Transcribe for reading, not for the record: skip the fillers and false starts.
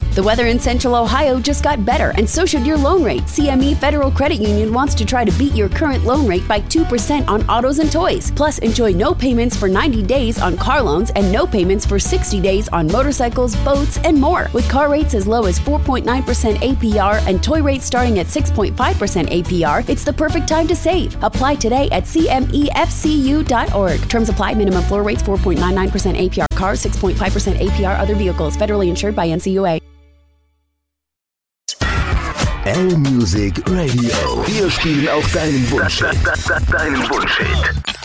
The weather in Central Ohio just got better, and so should your loan rate. CME Federal Credit Union wants to try to beat your current loan rate by 2% on autos and toys. Plus, enjoy no payments for 90 days on car loans and no payments for 60 days on motorcycles, boats, and more. With car rates as low as 4.9% APR and toy rates starting at 6.5% APR, it's the perfect time to save. Apply today at cmefcu.org. Terms apply. Minimum floor rates 4.99% APR cars, 6.5% APR other vehicles. Federally insured by NCUA. L-Music Radio. Wir spielen auch deinen Wunschhit. Deinen Wunschhit.